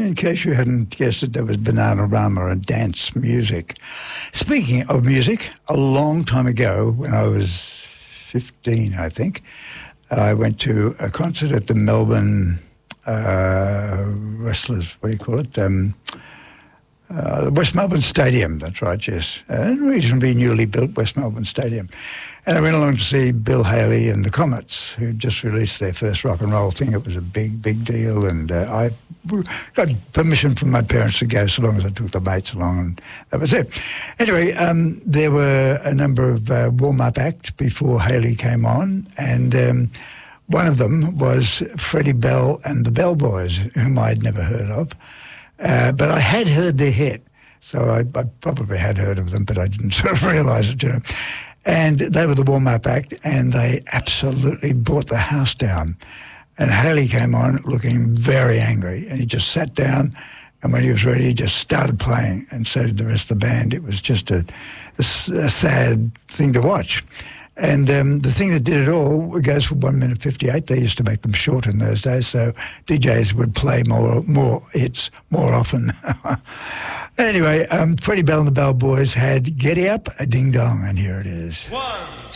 in case you hadn't guessed it, that was Bananarama and dance music. Speaking of music, a long time ago, when I was 15, I think, I went to a concert at the Melbourne Wrestlers, what do you call it? West Melbourne Stadium, that's right, yes. A reasonably newly built West Melbourne Stadium. And I went along to see Bill Haley and the Comets, who just released their first rock and roll thing. It was a big, big deal, and I got permission from my parents to go so long as I took the mates along, and that was it. Anyway, there were a number of warm-up acts before Haley came on, and one of them was Freddie Bell and the Bell Boys, whom I'd never heard of. But I had heard their hit, so I probably had heard of them, but I didn't sort of realise it, you know. And they were the warm-up act, and they absolutely brought the house down. And Haley came on looking very angry, and he just sat down, and when he was ready, he just started playing, and so did the rest of the band. It was just a sad thing to watch. And the thing that did it all, it goes for 1 minute 58. They used to make them short in those days, so DJs would play more hits more often. Anyway, Freddie Bell and the Bell Boys had Giddy Up, a Ding Dong, and here it is. 1